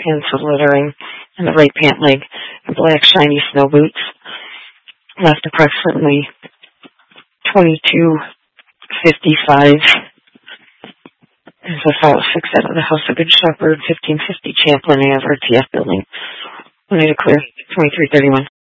pants with lettering and the right pant leg, and black shiny snow boots. Left approximately 22:55. As I followed 6 out of the House of Good Shepherd, 1550 Chaplain Ave, RTF building. When it clear, 2331.